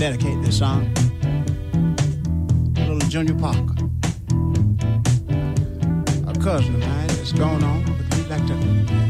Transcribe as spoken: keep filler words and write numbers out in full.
dedicate this song to little Junior Parker, a cousin of mine that's going on, but we'd like to